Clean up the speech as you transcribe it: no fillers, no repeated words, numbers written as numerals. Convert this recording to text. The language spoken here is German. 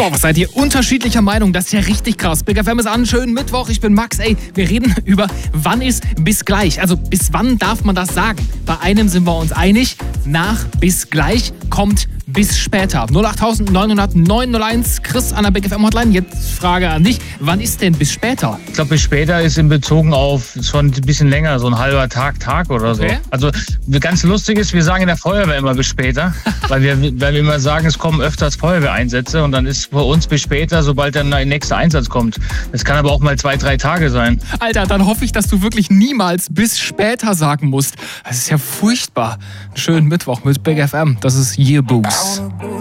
Boah, was seid ihr unterschiedlicher Meinung? Das ist ja richtig krass. Big FM ist an, schönen Mittwoch, ich bin Max. Ey, wir reden über, wann ist bis gleich? Also bis wann darf man das sagen? Bei einem sind wir uns einig, nach bis gleich kommt bis später. 08900 901, Chris an der Big FM Hotline. Jetzt Frage an dich, wann ist denn bis später? Ich glaube, bis später ist in Bezug auf schon ein bisschen länger, so ein halber Tag oder so. Okay. Also ganz lustig ist, wir sagen in der Feuerwehr immer bis später, weil wir immer sagen, es kommen öfters Feuerwehreinsätze und dann ist bei uns bis später, sobald dann der nächste Einsatz kommt. Das kann aber auch mal 2-3 Tage sein. Alter, dann hoffe ich, dass du wirklich niemals bis später sagen musst. Das ist ja furchtbar. Einen schönen Mittwoch mit Big FM. Das ist Yearbooks.